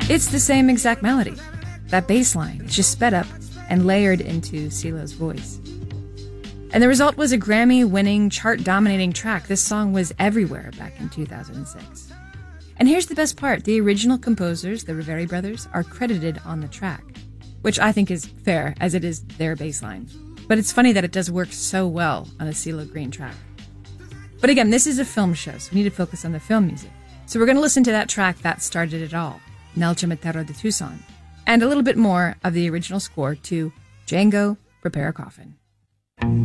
It's the same exact melody. That bass line is just sped up and layered into CeeLo's voice. And the result was a Grammy-winning, chart-dominating track. This song was everywhere back in 2006. And here's the best part. The original composers, the Riveri brothers, are credited on the track, which I think is fair, as it is their bass line. But it's funny that it does work so well on a CeeLo Green track. But again, this is a film show, so we need to focus on the film music. So we're going to listen to that track that started it all, Nel Cimitero di Tucson, and a little bit more of the original score to Django, Prepare a Coffin.